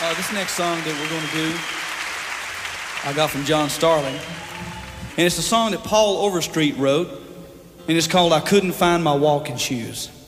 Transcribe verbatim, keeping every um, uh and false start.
Uh, this next song that we're going to do, I got from John Starling. And it's a song that Paul Overstreet wrote, and it's called I Couldn't Find My Walking Shoes.